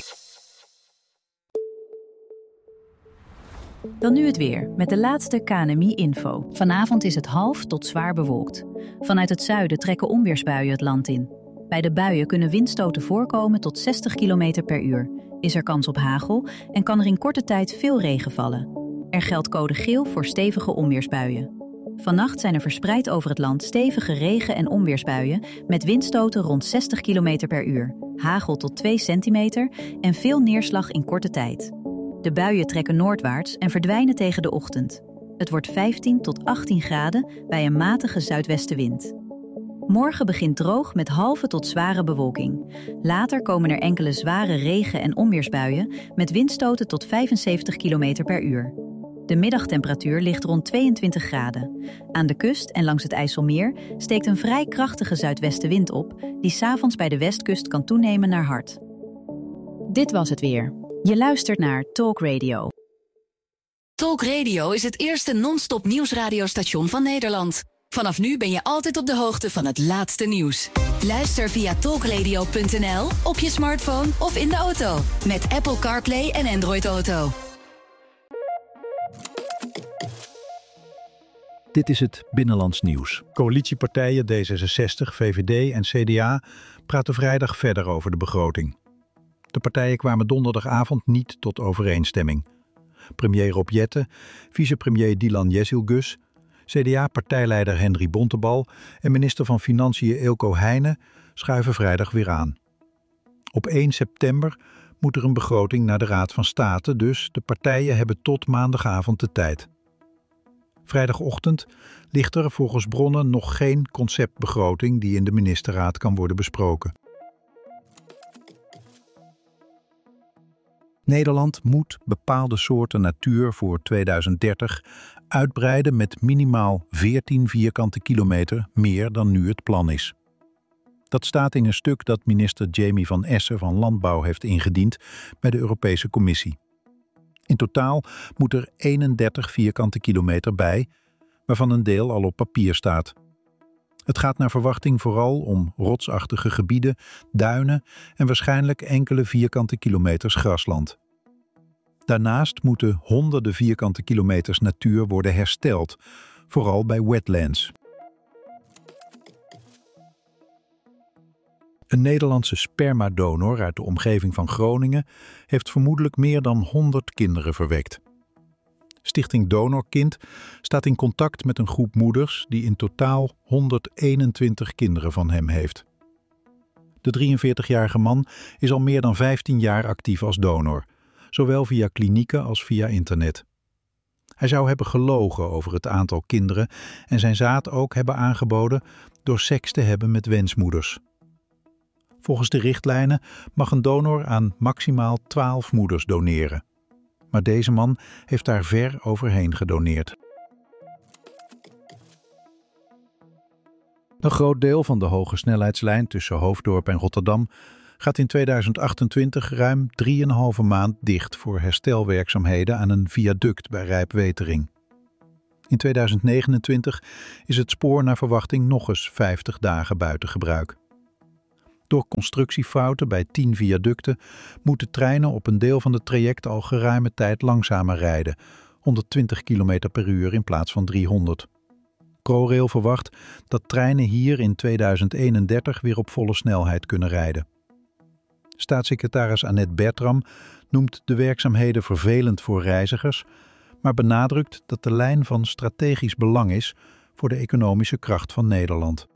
Dan nu het weer, met de laatste KNMI-info. Vanavond is het half tot zwaar bewolkt. Vanuit het zuiden trekken onweersbuien het land in. Bij de buien kunnen windstoten voorkomen tot 60 km per uur. Is er kans op hagel en kan er in korte tijd veel regen vallen. Er geldt code geel voor stevige onweersbuien. Vannacht zijn er verspreid over het land stevige regen- en onweersbuien met windstoten rond 60 km per uur, hagel tot 2 centimeter en veel neerslag in korte tijd. De buien trekken noordwaarts en verdwijnen tegen de ochtend. Het wordt 15 tot 18 graden bij een matige zuidwestenwind. Morgen begint droog met halve tot zware bewolking. Later komen er enkele zware regen- en onweersbuien met windstoten tot 75 km per uur. De middagtemperatuur ligt rond 22 graden. Aan de kust en langs het IJsselmeer steekt een vrij krachtige zuidwestenwind op, die 's avonds bij de westkust kan toenemen naar hard. Dit was het weer. Je luistert naar Talk Radio. Talk Radio is het eerste non-stop nieuwsradiostation van Nederland. Vanaf nu ben je altijd op de hoogte van het laatste nieuws. Luister via talkradio.nl, op je smartphone of in de auto. Met Apple CarPlay en Android Auto. Dit is het Binnenlands Nieuws. Coalitiepartijen D66, VVD en CDA praten vrijdag verder over de begroting. De partijen kwamen donderdagavond niet tot overeenstemming. Premier Rob Jetten, vicepremier Dylan Jezilgus, CDA-partijleider Henry Bontebal en minister van Financiën Eelco Heijnen schuiven vrijdag weer aan. Op 1 september moet er een begroting naar de Raad van State, dus de partijen hebben tot maandagavond de tijd. Vrijdagochtend ligt er volgens bronnen nog geen conceptbegroting die in de ministerraad kan worden besproken. Nederland moet bepaalde soorten natuur voor 2030 uitbreiden met minimaal 14 vierkante kilometer meer dan nu het plan is. Dat staat in een stuk dat minister Jamie van Essen van Landbouw heeft ingediend bij de Europese Commissie. In totaal moet er 31 vierkante kilometer bij, waarvan een deel al op papier staat. Het gaat naar verwachting vooral om rotsachtige gebieden, duinen en waarschijnlijk enkele vierkante kilometers grasland. Daarnaast moeten honderden vierkante kilometers natuur worden hersteld, vooral bij wetlands. Een Nederlandse spermadonor uit de omgeving van Groningen heeft vermoedelijk meer dan 100 kinderen verwekt. Stichting Donorkind staat in contact met een groep moeders die in totaal 121 kinderen van hem heeft. De 43-jarige man is al meer dan 15 jaar actief als donor, zowel via klinieken als via internet. Hij zou hebben gelogen over het aantal kinderen en zijn zaad ook hebben aangeboden door seks te hebben met wensmoeders. Volgens de richtlijnen mag een donor aan maximaal 12 moeders doneren. Maar deze man heeft daar ver overheen gedoneerd. Een groot deel van de hoge snelheidslijn tussen Hoofddorp en Rotterdam gaat in 2028 ruim 3,5 maand dicht voor herstelwerkzaamheden aan een viaduct bij Rijpwetering. In 2029 is het spoor naar verwachting nog eens 50 dagen buiten gebruik. Door constructiefouten bij 10 viaducten moeten treinen op een deel van het traject al geruime tijd langzamer rijden, 120 km per uur in plaats van 300. ProRail verwacht dat treinen hier in 2031 weer op volle snelheid kunnen rijden. Staatssecretaris Annette Bertram noemt de werkzaamheden vervelend voor reizigers, maar benadrukt dat de lijn van strategisch belang is voor de economische kracht van Nederland.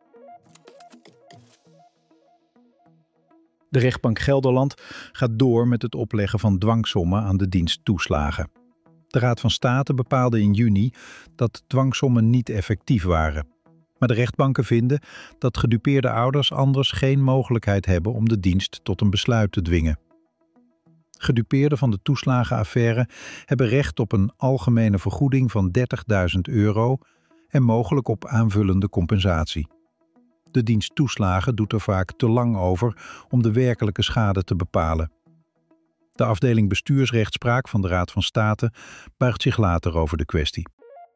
De rechtbank Gelderland gaat door met het opleggen van dwangsommen aan de dienst toeslagen. De Raad van State bepaalde in juni dat dwangsommen niet effectief waren. Maar de rechtbanken vinden dat gedupeerde ouders anders geen mogelijkheid hebben om de dienst tot een besluit te dwingen. Gedupeerden van de toeslagenaffaire hebben recht op een algemene vergoeding van €30.000 en mogelijk op aanvullende compensatie. De dienst toeslagen doet er vaak te lang over om de werkelijke schade te bepalen. De afdeling bestuursrechtspraak van de Raad van State buigt zich later over de kwestie.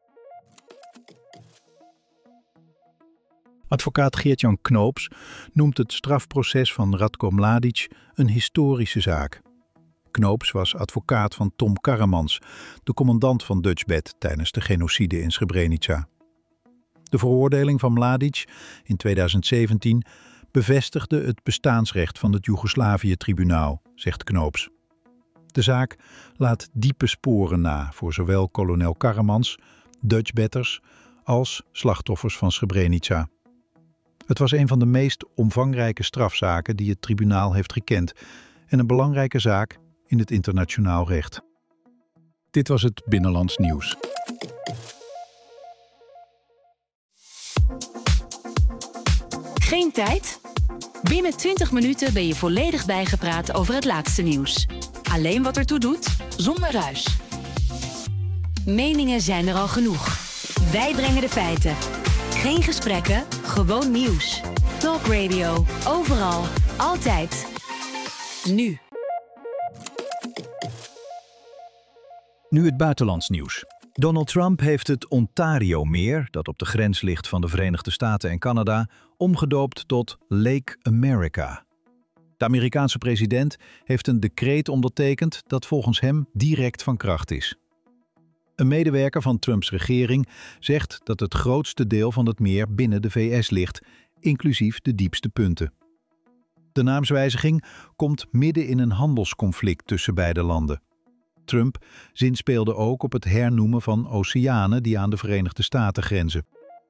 Advocaat Geert-Jan Knoops noemt het strafproces van Ratko Mladic een historische zaak. Knoops was advocaat van Tom Karremans, de commandant van Dutchbed tijdens de genocide in Srebrenica. De veroordeling van Mladic in 2017 bevestigde het bestaansrecht van het Joegoslavië-tribunaal, zegt Knoops. De zaak laat diepe sporen na voor zowel kolonel Karremans, Dutchbedders als slachtoffers van Srebrenica. Het was een van de meest omvangrijke strafzaken die het tribunaal heeft gekend en een belangrijke zaak in het internationaal recht. Dit was het Binnenlands Nieuws. Geen tijd? Binnen 20 minuten ben je volledig bijgepraat over het laatste nieuws. Alleen wat ertoe doet, zonder ruis. Meningen zijn er al genoeg. Wij brengen de feiten. Geen gesprekken, gewoon nieuws. Talk Radio, overal, altijd. Nu. Nu het buitenlands nieuws. Donald Trump heeft het Ontario-meer, dat op de grens ligt van de Verenigde Staten en Canada, omgedoopt tot Lake America. De Amerikaanse president heeft een decreet ondertekend dat volgens hem direct van kracht is. Een medewerker van Trumps regering zegt dat het grootste deel van het meer binnen de VS ligt, inclusief de diepste punten. De naamswijziging komt midden in een handelsconflict tussen beide landen. Trump zinspeelde ook op het hernoemen van oceanen die aan de Verenigde Staten grenzen.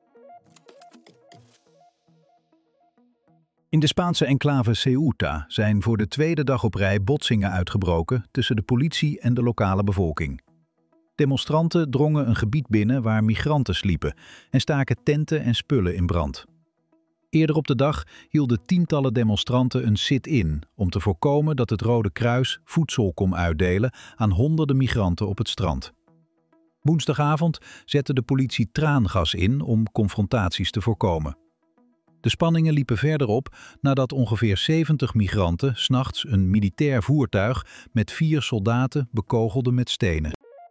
In de Spaanse enclave Ceuta zijn voor de tweede dag op rij botsingen uitgebroken tussen de politie en de lokale bevolking. Demonstranten drongen een gebied binnen waar migranten sliepen en staken tenten en spullen in brand. Eerder op de dag hielden tientallen demonstranten een sit-in om te voorkomen dat het Rode Kruis voedsel kon uitdelen aan honderden migranten op het strand. Woensdagavond zette de politie traangas in om confrontaties te voorkomen. De spanningen liepen verder op nadat ongeveer 70 migranten 's nachts een militair voertuig met 4 soldaten bekogelden met stenen.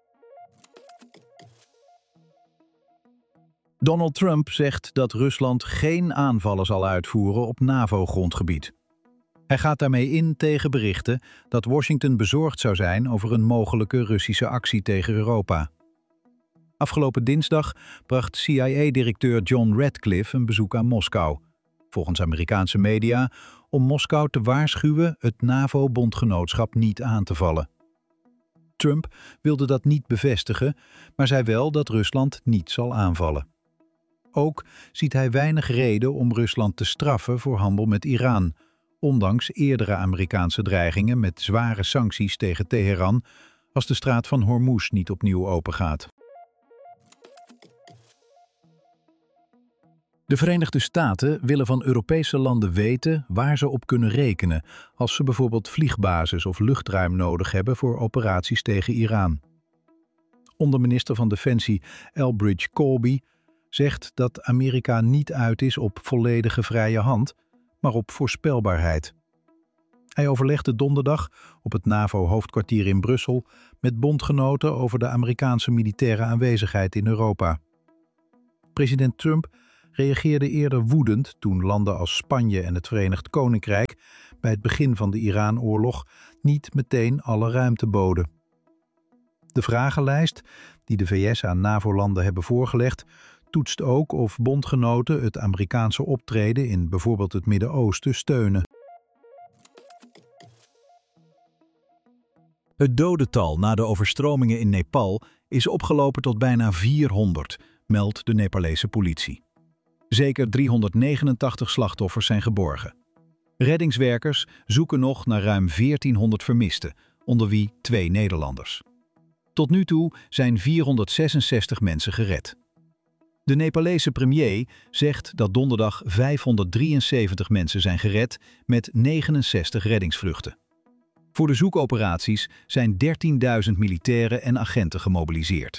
Donald Trump zegt dat Rusland geen aanvallen zal uitvoeren op NAVO-grondgebied. Hij gaat daarmee in tegen berichten dat Washington bezorgd zou zijn over een mogelijke Russische actie tegen Europa. Afgelopen dinsdag bracht CIA-directeur John Ratcliffe een bezoek aan Moskou, volgens Amerikaanse media, om Moskou te waarschuwen het NAVO-bondgenootschap niet aan te vallen. Trump wilde dat niet bevestigen, maar zei wel dat Rusland niet zal aanvallen. Ook ziet hij weinig reden om Rusland te straffen voor handel met Iran, ondanks eerdere Amerikaanse dreigingen met zware sancties tegen Teheran als de straat van Hormuz niet opnieuw opengaat. De Verenigde Staten willen van Europese landen weten waar ze op kunnen rekenen als ze bijvoorbeeld vliegbases of luchtruim nodig hebben voor operaties tegen Iran. Onderminister van Defensie Elbridge Colby zegt dat Amerika niet uit is op volledige vrije hand, maar op voorspelbaarheid. Hij overlegde donderdag op het NAVO-hoofdkwartier in Brussel met bondgenoten over de Amerikaanse militaire aanwezigheid in Europa. President Trump reageerde eerder woedend toen landen als Spanje en het Verenigd Koninkrijk bij het begin van de Iran-oorlog niet meteen alle ruimte boden. De vragenlijst die de VS aan NAVO-landen hebben voorgelegd toetst ook of bondgenoten het Amerikaanse optreden in bijvoorbeeld het Midden-Oosten steunen. Het dodental na de overstromingen in Nepal is opgelopen tot bijna 400, meldt de Nepalese politie. Zeker 389 slachtoffers zijn geborgen. Reddingswerkers zoeken nog naar ruim 1400 vermisten, onder wie 2 Nederlanders. Tot nu toe zijn 466 mensen gered. De Nepalese premier zegt dat donderdag 573 mensen zijn gered met 69 reddingsvluchten. Voor de zoekoperaties zijn 13.000 militairen en agenten gemobiliseerd.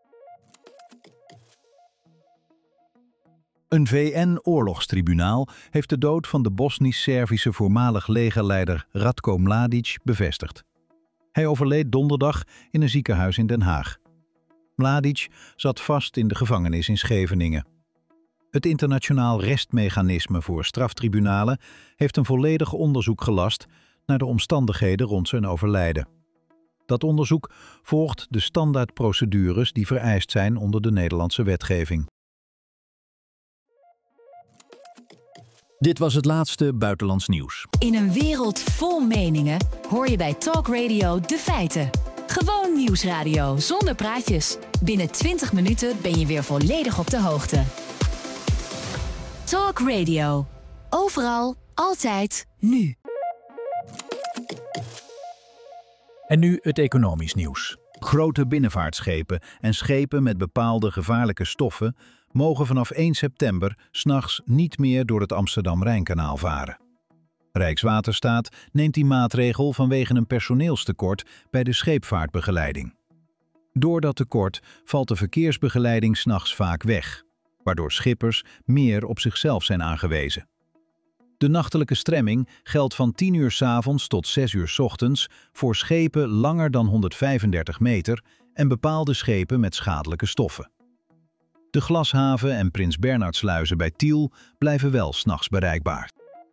Een VN-oorlogstribunaal heeft de dood van de Bosnisch-Servische voormalig legerleider Ratko Mladic bevestigd. Hij overleed donderdag in een ziekenhuis in Den Haag. Mladic zat vast in de gevangenis in Scheveningen. Het internationaal restmechanisme voor straftribunalen heeft een volledig onderzoek gelast naar de omstandigheden rond zijn overlijden. Dat onderzoek volgt de standaardprocedures die vereist zijn onder de Nederlandse wetgeving. Dit was het laatste buitenlands nieuws. In een wereld vol meningen hoor je bij Talk Radio de feiten. Gewoon nieuwsradio zonder praatjes. Binnen 20 minuten ben je weer volledig op de hoogte. Talk Radio. Overal, altijd, nu. En nu het economisch nieuws. Grote binnenvaartschepen en schepen met bepaalde gevaarlijke stoffen mogen vanaf 1 september 's nachts niet meer door het Amsterdam-Rijnkanaal varen. Rijkswaterstaat neemt die maatregel vanwege een personeelstekort bij de scheepvaartbegeleiding. Door dat tekort valt de verkeersbegeleiding 's nachts vaak weg, waardoor schippers meer op zichzelf zijn aangewezen. De nachtelijke stremming geldt van 10 uur 's avonds tot 6 uur 's ochtends voor schepen langer dan 135 meter en bepaalde schepen met schadelijke stoffen. De Glashaven en Prins Bernhardsluizen bij Tiel blijven wel 's nachts bereikbaar.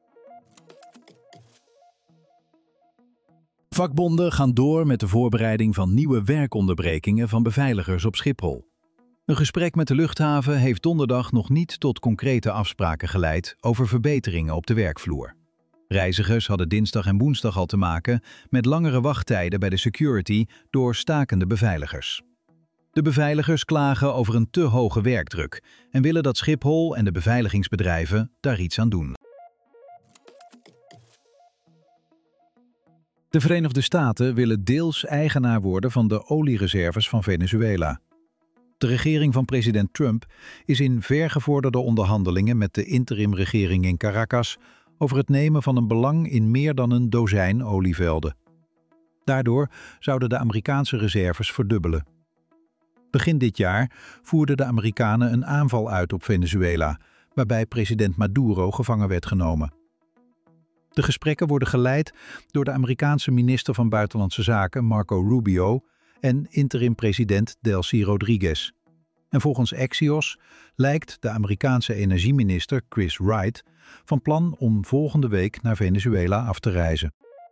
Vakbonden gaan door met de voorbereiding van nieuwe werkonderbrekingen van beveiligers op Schiphol. Een gesprek met de luchthaven heeft donderdag nog niet tot concrete afspraken geleid over verbeteringen op de werkvloer. Reizigers hadden dinsdag en woensdag al te maken met langere wachttijden bij de security door stakende beveiligers. De beveiligers klagen over een te hoge werkdruk en willen dat Schiphol en de beveiligingsbedrijven daar iets aan doen. De Verenigde Staten willen deels eigenaar worden van de oliereserves van Venezuela. De regering van president Trump is in vergevorderde onderhandelingen met de interimregering in Caracas over het nemen van een belang in meer dan een dozijn olievelden. Daardoor zouden de Amerikaanse reserves verdubbelen. Begin dit jaar voerden de Amerikanen een aanval uit op Venezuela, waarbij president Maduro gevangen werd genomen. De gesprekken worden geleid door de Amerikaanse minister van Buitenlandse Zaken Marco Rubio en interim-president Delcy Rodriguez. En volgens Axios lijkt de Amerikaanse energieminister Chris Wright van plan om volgende week naar Venezuela af te reizen.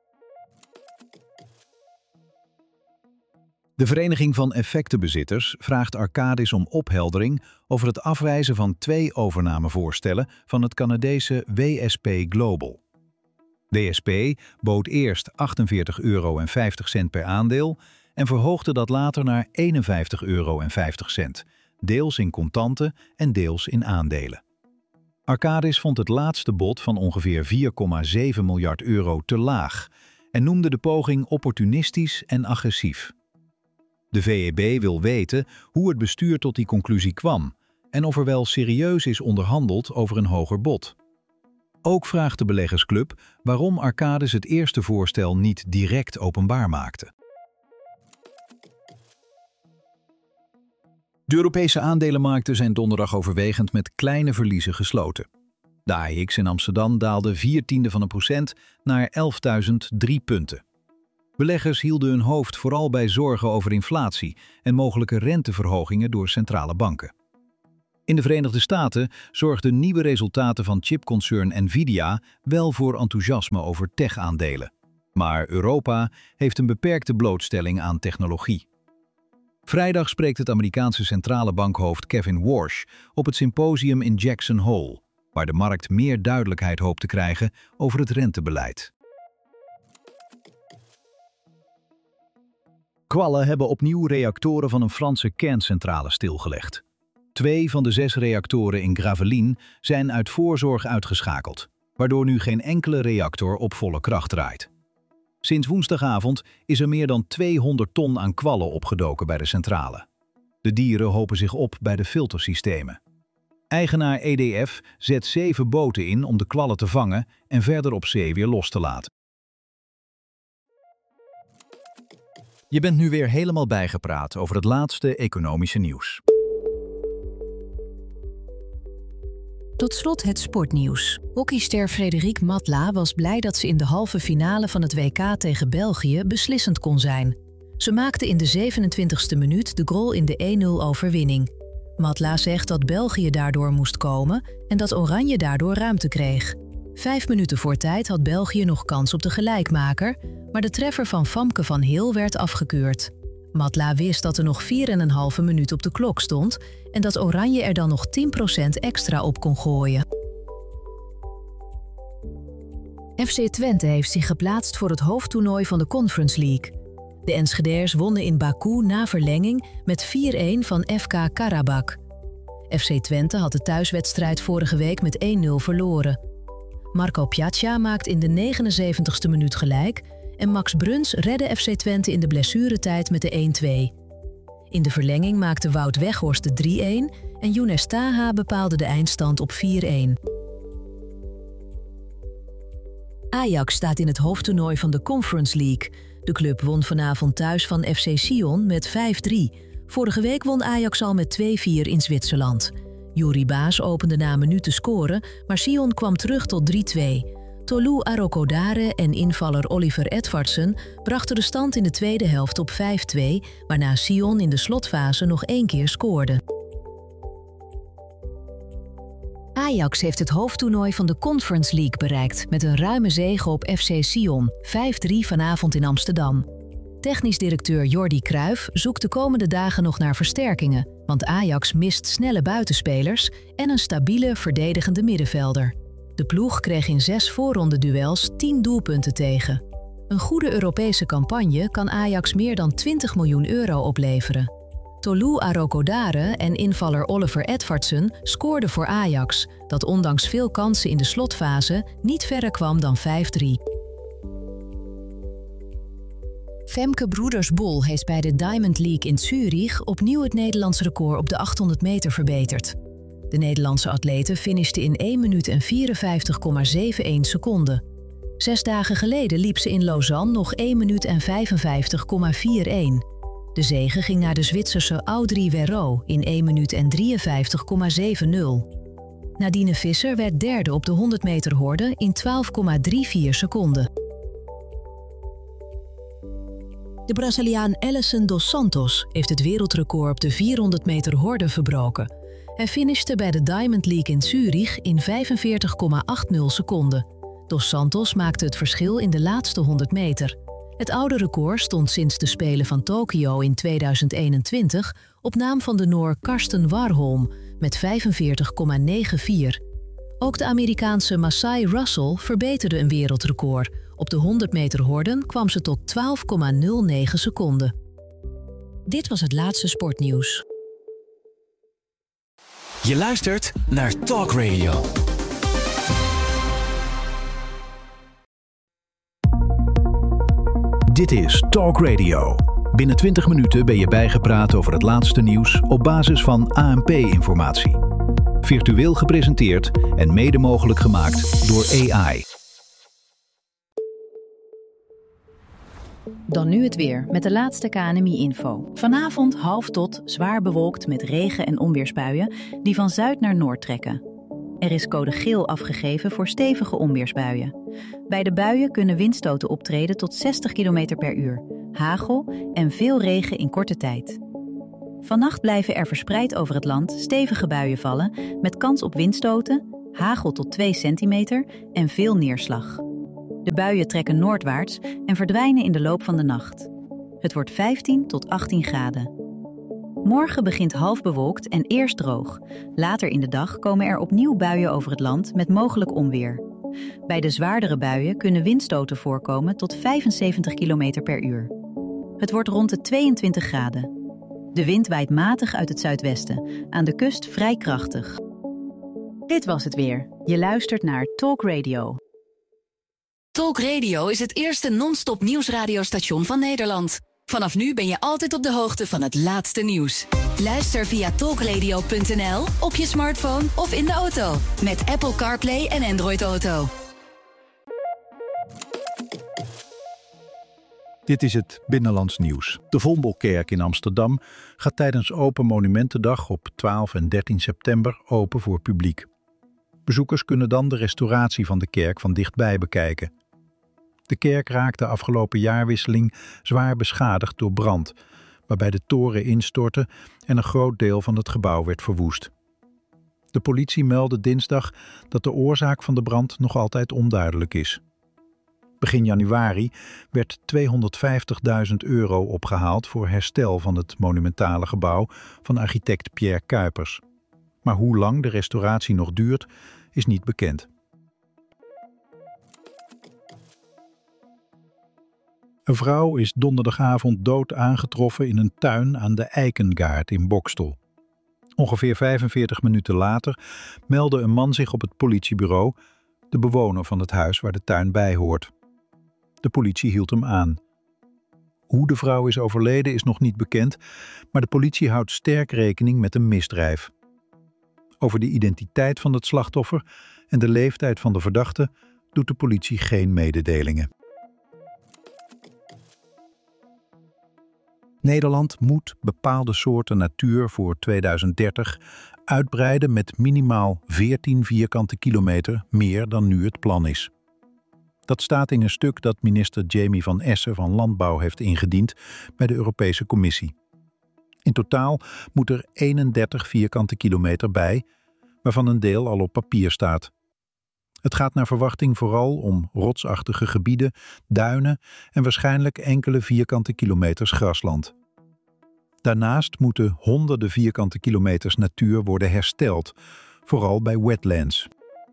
De Vereniging van Effectenbezitters vraagt Arcadis om opheldering over het afwijzen van 2 overnamevoorstellen van het Canadese WSP Global. WSP bood eerst €48,50 per aandeel en verhoogde dat later naar €51,50, deels in contanten en deels in aandelen. Arcadis vond het laatste bod van ongeveer €4,7 miljard te laag en noemde de poging opportunistisch en agressief. De VEB wil weten hoe het bestuur tot die conclusie kwam en of er wel serieus is onderhandeld over een hoger bod. Ook vraagt de beleggersclub waarom Arcadis het eerste voorstel niet direct openbaar maakte. De Europese aandelenmarkten zijn donderdag overwegend met kleine verliezen gesloten. De AEX in Amsterdam daalde 0,4% naar 11.003 punten. Beleggers hielden hun hoofd vooral bij zorgen over inflatie en mogelijke renteverhogingen door centrale banken. In de Verenigde Staten zorgden nieuwe resultaten van chipconcern Nvidia wel voor enthousiasme over tech-aandelen. Maar Europa heeft een beperkte blootstelling aan technologie. Vrijdag spreekt het Amerikaanse centrale bankhoofd Kevin Warsh op het symposium in Jackson Hole, waar de markt meer duidelijkheid hoopt te krijgen over het rentebeleid. Kwallen hebben opnieuw reactoren van een Franse kerncentrale stilgelegd. 2 van de 6 reactoren in Gravelines zijn uit voorzorg uitgeschakeld, waardoor nu geen enkele reactor op volle kracht draait. Sinds woensdagavond is er meer dan 200 ton aan kwallen opgedoken bij de centrale. De dieren hopen zich op bij de filtersystemen. Eigenaar EDF zet 7 boten in om de kwallen te vangen en verder op zee weer los te laten. Je bent nu weer helemaal bijgepraat over het laatste economische nieuws. Tot slot het sportnieuws. Hockeyster Frédéric Matla was blij dat ze in de halve finale van het WK tegen België beslissend kon zijn. Ze maakte in de 27e minuut de goal in de 1-0 overwinning. Matla zegt dat België daardoor moest komen en dat Oranje daardoor ruimte kreeg. 5 minuten voor tijd had België nog kans op de gelijkmaker, maar de treffer van Famke van Heel werd afgekeurd. Matla wist dat er nog 4,5 minuut op de klok stond en dat Oranje er dan nog 10% extra op kon gooien. FC Twente heeft zich geplaatst voor het hoofdtoernooi van de Conference League. De Enschedeers wonnen in Baku na verlenging met 4-1 van FK Karabakh. FC Twente had de thuiswedstrijd vorige week met 1-0 verloren. Marco Piazza maakt in de 79ste minuut gelijk en Max Bruns redde FC Twente in de blessuretijd met de 1-2. In de verlenging maakte Wout Weghorst de 3-1 en Younes Taha bepaalde de eindstand op 4-1. Ajax staat in het hoofdtoernooi van de Conference League. De club won vanavond thuis van FC Sion met 5-3. Vorige week won Ajax al met 2-4 in Zwitserland. Yuri Baas opende na een minuut te scoren, maar Sion kwam terug tot 3-2. Tolu Arokodare en invaller Oliver Edvardsen brachten de stand in de tweede helft op 5-2, waarna Sion in de slotfase nog 1 keer scoorde. Ajax heeft het hoofdtoernooi van de Conference League bereikt met een ruime zege op FC Sion, 5-3 vanavond in Amsterdam. Technisch directeur Jordi Cruijff zoekt de komende dagen nog naar versterkingen, want Ajax mist snelle buitenspelers en een stabiele verdedigende middenvelder. De ploeg kreeg in 6 voorrondeduels 10 doelpunten tegen. Een goede Europese campagne kan Ajax meer dan 20 miljoen euro opleveren. Tolu Arokodare en invaller Oliver Edvardsen scoorden voor Ajax, dat ondanks veel kansen in de slotfase niet verder kwam dan 5-3. Femke Broeders-Bol heeft bij de Diamond League in Zurich opnieuw het Nederlands record op de 800 meter verbeterd. De Nederlandse atlete finishte in 1 minuut en 54,71 seconden. 6 dagen geleden liep ze in Lausanne nog 1 minuut en 55,41. De zege ging naar de Zwitserse Audrey Werro in 1 minuut en 53,70. Nadine Visser werd derde op de 100 meter horde in 12,34 seconden. De Braziliaan Ellison dos Santos heeft het wereldrecord op de 400 meter horde verbroken. Hij finishte bij de Diamond League in Zurich in 45,80 seconden. Dos Santos maakte het verschil in de laatste 100 meter. Het oude record stond sinds de Spelen van Tokio in 2021 op naam van de Noor Karsten Warholm met 45,94. Ook de Amerikaanse Masai Russell verbeterde een wereldrecord. Op de 100 meter horden kwam ze tot 12,09 seconden. Dit was het laatste sportnieuws. Je luistert naar Talk Radio. Dit is Talk Radio. Binnen 20 minuten ben je bijgepraat over het laatste nieuws op basis van ANP-informatie. Virtueel gepresenteerd en mede mogelijk gemaakt door AI. Dan nu het weer met de laatste KNMI-info. Vanavond half tot zwaar bewolkt met regen- en onweersbuien die van zuid naar noord trekken. Er is code geel afgegeven voor stevige onweersbuien. Bij de buien kunnen windstoten optreden tot 60 km per uur, hagel en veel regen in korte tijd. Vannacht blijven er verspreid over het land stevige buien vallen met kans op windstoten, hagel tot 2 centimeter en veel neerslag. De buien trekken noordwaarts en verdwijnen in de loop van de nacht. Het wordt 15 tot 18 graden. Morgen begint half bewolkt en eerst droog. Later in de dag komen er opnieuw buien over het land met mogelijk onweer. Bij de zwaardere buien kunnen windstoten voorkomen tot 75 km per uur. Het wordt rond de 22 graden. De wind waait matig uit het zuidwesten, aan de kust vrij krachtig. Dit was het weer. Je luistert naar Talk Radio. Talk Radio is het eerste non-stop nieuwsradiostation van Nederland. Vanaf nu ben je altijd op de hoogte van het laatste nieuws. Luister via talkradio.nl, op je smartphone of in de auto. Met Apple CarPlay en Android Auto. Dit is het Binnenlands Nieuws. De Vondelkerk in Amsterdam gaat tijdens Open Monumentendag op 12 en 13 september open voor publiek. Bezoekers kunnen dan de restauratie van de kerk van dichtbij bekijken. De kerk raakte afgelopen jaarwisseling zwaar beschadigd door brand, waarbij de toren instortte en een groot deel van het gebouw werd verwoest. De politie meldde dinsdag dat de oorzaak van de brand nog altijd onduidelijk is. Begin januari werd €250.000 opgehaald voor herstel van het monumentale gebouw van architect Pierre Cuypers. Maar hoe lang de restauratie nog duurt, is niet bekend. Een vrouw is donderdagavond dood aangetroffen in een tuin aan de Eikengaard in Boxtel. Ongeveer 45 minuten later meldde een man zich op het politiebureau, de bewoner van het huis waar de tuin bij hoort. De politie hield hem aan. Hoe de vrouw is overleden is nog niet bekend, maar de politie houdt sterk rekening met een misdrijf. Over de identiteit van het slachtoffer en de leeftijd van de verdachte doet de politie geen mededelingen. Nederland moet bepaalde soorten natuur voor 2030 uitbreiden met minimaal 14 vierkante kilometer meer dan nu het plan is. Dat staat in een stuk dat minister Jamie van Essen van Landbouw heeft ingediend bij de Europese Commissie. In totaal moet er 31 vierkante kilometer bij, waarvan een deel al op papier staat. Het gaat naar verwachting vooral om rotsachtige gebieden, duinen en waarschijnlijk enkele vierkante kilometers grasland. Daarnaast moeten honderden vierkante kilometers natuur worden hersteld, vooral bij wetlands.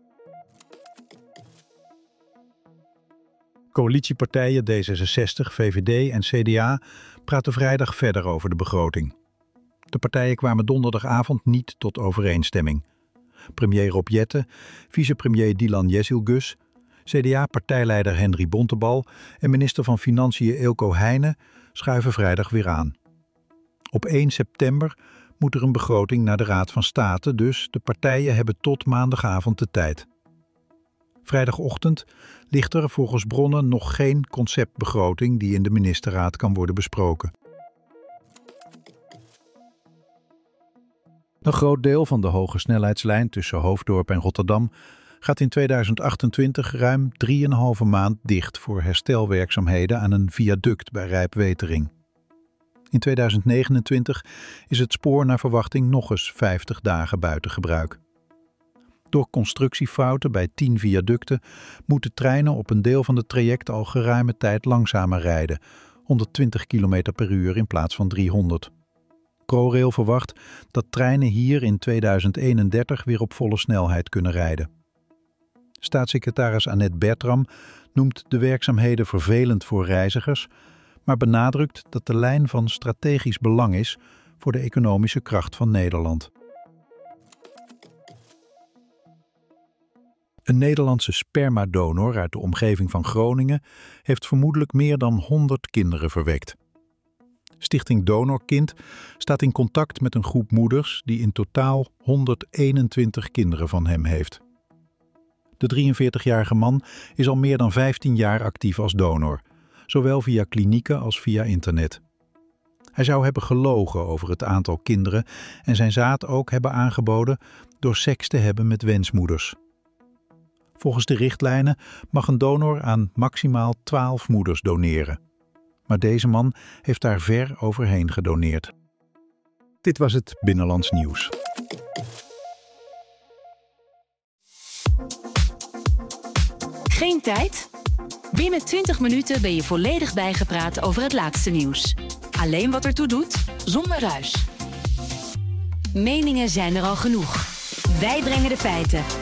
Coalitiepartijen D66, VVD en CDA praten vrijdag verder over de begroting. De partijen kwamen donderdagavond niet tot overeenstemming. Premier Rob Jetten, vicepremier Dylan Jezielgus, CDA-partijleider Henry Bontebal en minister van Financiën Eelco Heijnen schuiven vrijdag weer aan. Op 1 september moet er een begroting naar de Raad van State, dus de partijen hebben tot maandagavond de tijd. Vrijdagochtend ligt er volgens bronnen nog geen conceptbegroting die in de ministerraad kan worden besproken. Een groot deel van de hoge snelheidslijn tussen Hoofddorp en Rotterdam gaat in 2028 ruim 3,5 maand dicht voor herstelwerkzaamheden aan een viaduct bij Rijpwetering. In 2029 is het spoor naar verwachting nog eens 50 dagen buiten gebruik. Door constructiefouten bij 10 viaducten moeten treinen op een deel van het traject al geruime tijd langzamer rijden, 120 km per uur in plaats van 300. ProRail verwacht dat treinen hier in 2031 weer op volle snelheid kunnen rijden. Staatssecretaris Annette Bertram noemt de werkzaamheden vervelend voor reizigers, maar benadrukt dat de lijn van strategisch belang is voor de economische kracht van Nederland. Een Nederlandse spermadonor uit de omgeving van Groningen heeft vermoedelijk meer dan 100 kinderen verwekt. Stichting Donorkind staat in contact met een groep moeders die in totaal 121 kinderen van hem heeft. De 43-jarige man is al meer dan 15 jaar actief als donor, zowel via klinieken als via internet. Hij zou hebben gelogen over het aantal kinderen en zijn zaad ook hebben aangeboden door seks te hebben met wensmoeders. Volgens de richtlijnen mag een donor aan maximaal 12 moeders doneren. Maar deze man heeft daar ver overheen gedoneerd. Dit was het Binnenlands Nieuws. Geen tijd? Binnen 20 minuten ben je volledig bijgepraat over het laatste nieuws. Alleen wat ertoe doet, zonder ruis. Meningen zijn er al genoeg. Wij brengen de feiten.